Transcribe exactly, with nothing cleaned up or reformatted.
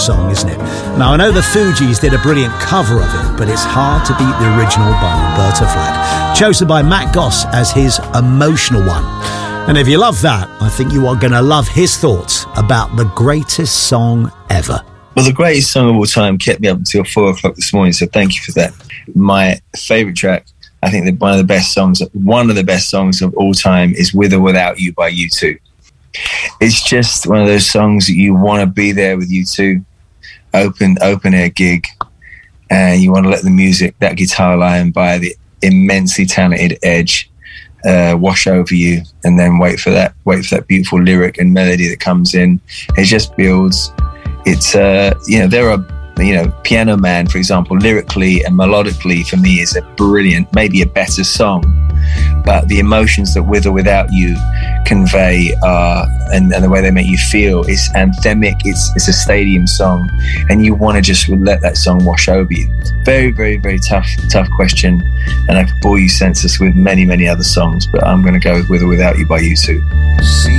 song, isn't it? Now, I know the Fugees did a brilliant cover of it, but it's hard to beat the original by Roberta Flack, chosen by Matt Goss as his emotional one. And if you love that, I think you are going to love his thoughts about the greatest song ever. Well, the greatest song of all time kept me up until four o'clock this morning, so thank you for that. My favourite track, I think that one of the best songs, one of the best songs of all time is With or Without You by U two. It's just one of those songs that you want to be there with U two, open, open air gig, and you want to let the music, that guitar line by the immensely talented Edge, uh, wash over you, and then wait for that, wait for that beautiful lyric and melody that comes in. It just builds. It's, uh, you know, there are, you know, Piano Man, for example, lyrically and melodically for me is a brilliant, maybe a better song. But the emotions that With or Without You convey uh, and, and the way they make you feel, it's anthemic, it's, it's a stadium song, and you want to just let that song wash over you. Very, very, very tough, tough question. And I could bore you senseless with many, many other songs, but I'm going to go with With or Without You by U two.